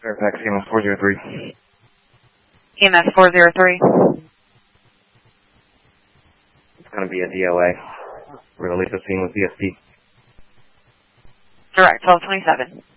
Fairfax, EMS 403. EMS 403. It's going to be a DOA. We're going to leave the scene with DSP. Direct 1227.